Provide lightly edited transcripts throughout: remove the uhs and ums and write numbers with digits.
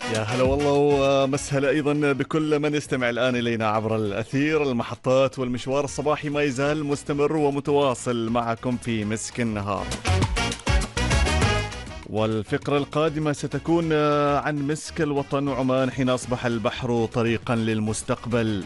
يا هلا والله ومسهلا أيضا بكل من يستمع الآن إلينا عبر الأثير. المحطات والمشوار الصباحي ما يزال مستمر ومتواصل معكم في مسك النهار. والفقرة القادمة ستكون عن مسك الوطن عمان حين أصبح البحر طريقا للمستقبل.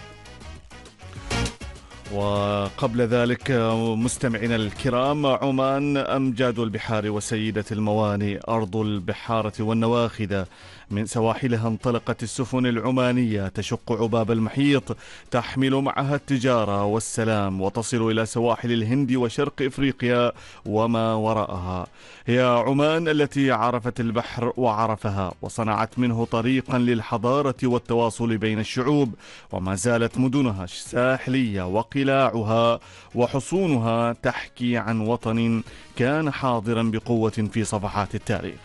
وقبل ذلك مستمعينا الكرام، عمان أمجاد البحار وسيدة الموانئ، أرض البحارة والنواخذ، من سواحلها انطلقت السفن العمانية تشق عباب المحيط تحمل معها التجارة والسلام وتصل إلى سواحل الهند وشرق إفريقيا وما وراءها. هي عمان التي عرفت البحر وعرفها وصنعت منه طريقا للحضارة والتواصل بين الشعوب، وما زالت مدنها الساحلية وقلاعها وحصونها تحكي عن وطن كان حاضرا بقوة في صفحات التاريخ.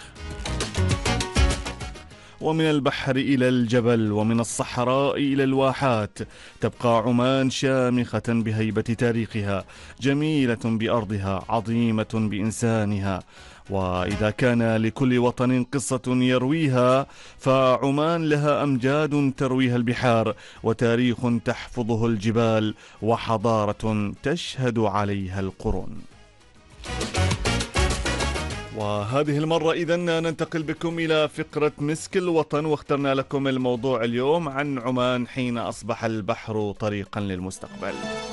ومن البحر إلى الجبل ومن الصحراء إلى الواحات تبقى عمان شامخة بهيبة تاريخها، جميلة بأرضها، عظيمة بإنسانها. وإذا كان لكل وطن قصة يرويها، فعمان لها أمجاد ترويها البحار، وتاريخ تحفظه الجبال، وحضارة تشهد عليها القرون. وهذه المرة إذن ننتقل بكم إلى فقرة مسك الوطن، واخترنا لكم الموضوع اليوم عن عمان حين أصبح البحر طريقا للمستقبل.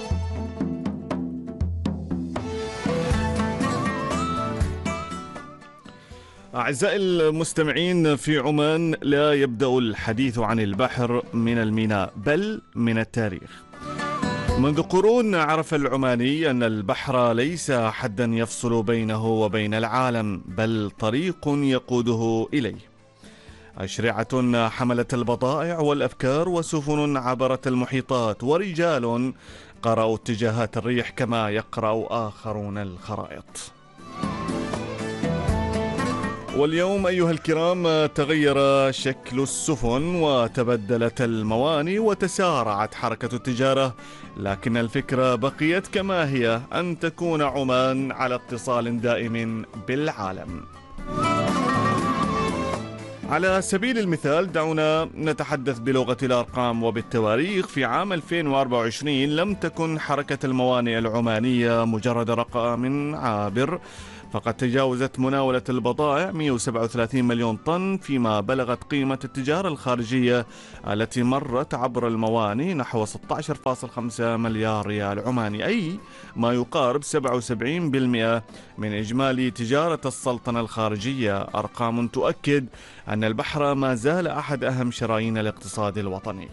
أعزائي المستمعين، في عمان لا يبدأ الحديث عن البحر من الميناء بل من التاريخ. منذ قرون عرف العماني أن البحر ليس حدا يفصل بينه وبين العالم، بل طريق يقوده إليه. أشرعة حملت البضائع والأفكار، وسفن عبرت المحيطات، ورجال قرأوا اتجاهات الريح كما يقرأ آخرون الخرائط. واليوم أيها الكرام تغير شكل السفن وتبدلت الموانئ وتسارعت حركة التجارة، لكن الفكرة بقيت كما هي، أن تكون عمان على اتصال دائم بالعالم. على سبيل المثال دعونا نتحدث بلغة الأرقام وبالتواريخ. في عام 2024 لم تكن حركة الموانئ العمانية مجرد رقم عابر، فقد تجاوزت مناولة البضائع 137 مليون طن، فيما بلغت قيمة التجارة الخارجية التي مرت عبر الموانئ نحو 16.5 مليار ريال عماني، أي ما يقارب 77% من إجمالي تجارة السلطنة الخارجية. أرقام تؤكد أن البحر ما زال أحد أهم شرايين الاقتصاد الوطني.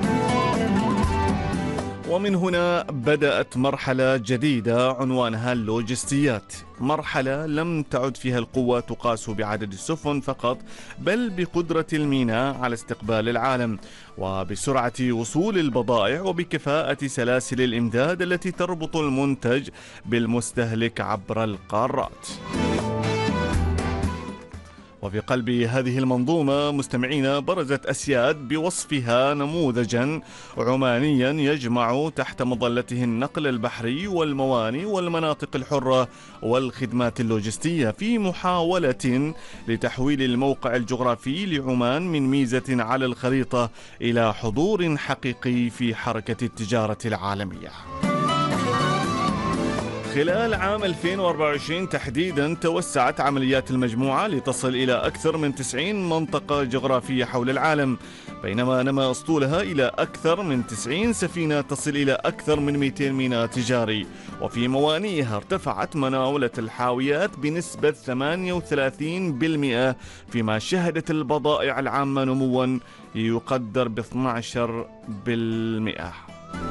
ومن هنا بدأت مرحلة جديدة عنوانها اللوجستيات، مرحلة لم تعد فيها القوة تقاس بعدد السفن فقط، بل بقدرة الميناء على استقبال العالم، وبسرعة وصول البضائع، وبكفاءة سلاسل الإمداد التي تربط المنتج بالمستهلك عبر القارات. وفي قلب هذه المنظومة مستمعينا برزت أسياد بوصفها نموذجا عمانيا يجمع تحت مظلته النقل البحري والموانئ والمناطق الحرة والخدمات اللوجستية، في محاولة لتحويل الموقع الجغرافي لعمان من ميزة على الخريطة إلى حضور حقيقي في حركة التجارة العالمية. خلال عام 2024 تحديدا توسعت عمليات المجموعة لتصل إلى أكثر من 90 منطقة جغرافية حول العالم، بينما نما أسطولها إلى أكثر من 90 سفينة تصل إلى أكثر من 200 ميناء تجاري. وفي موانئها ارتفعت مناولة الحاويات بنسبة 38%، فيما شهدت البضائع العامة نموا يقدر ب 12%.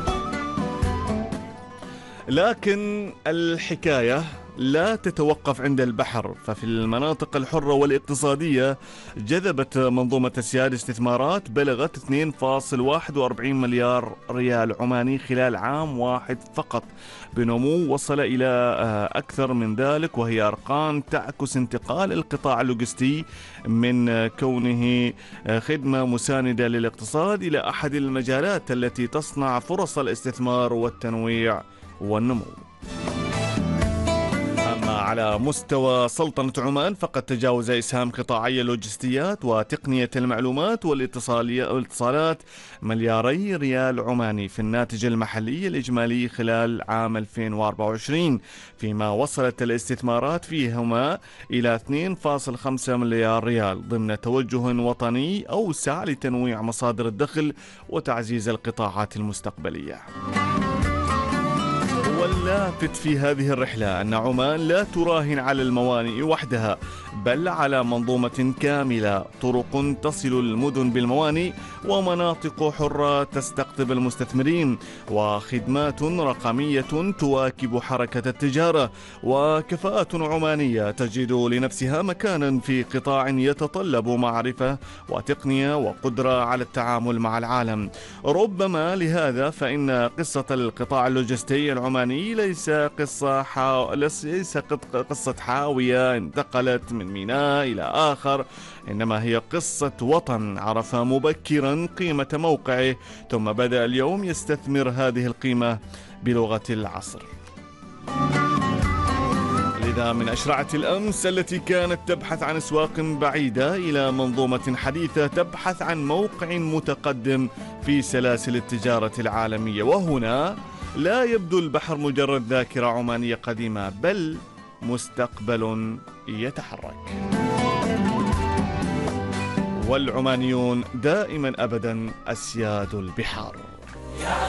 لكن الحكاية لا تتوقف عند البحر، ففي المناطق الحرة والاقتصادية جذبت منظومة السياد استثمارات بلغت 2.41 مليار ريال عماني خلال عام واحد فقط، بنمو وصل إلى أكثر من ذلك، وهي أرقام تعكس انتقال القطاع اللوجستي من كونه خدمة مساندة للاقتصاد إلى أحد المجالات التي تصنع فرص الاستثمار والتنويع والنمو. على مستوى سلطنة عمان فقد تجاوز إسهام قطاعي اللوجستيات وتقنية المعلومات والاتصالات ملياري ريال عماني في الناتج المحلي الإجمالي خلال عام 2024، فيما وصلت الاستثمارات فيهما إلى 2.5 مليار ريال ضمن توجه وطني أوسع لتنويع مصادر الدخل وتعزيز القطاعات المستقبلية. واللافت في هذه الرحلة أن عمان لا تراهن على الموانئ وحدها، بل على منظومة كاملة، طرق تصل المدن بالموانئ ومناطق حرة تستقطب المستثمرين وخدمات رقمية تواكب حركة التجارة وكفاءات عمانية تجد لنفسها مكانا في قطاع يتطلب معرفة وتقنية وقدرة على التعامل مع العالم. ربما لهذا فإن قصة القطاع اللوجستي العماني ليس قصة حاوية انتقلت من ميناء إلى آخر، إنما هي قصة وطن عرف مبكرا قيمة موقعه ثم بدأ اليوم يستثمر هذه القيمة بلغة العصر. لذا من أشرعة الأمس التي كانت تبحث عن أسواق بعيدة إلى منظومة حديثة تبحث عن موقع متقدم في سلاسل التجارة العالمية. وهنا لا يبدو البحر مجرد ذاكرة عمانية قديمة، بل مستقبل يتحرك. والعمانيون دائما أبدا أسياد البحار.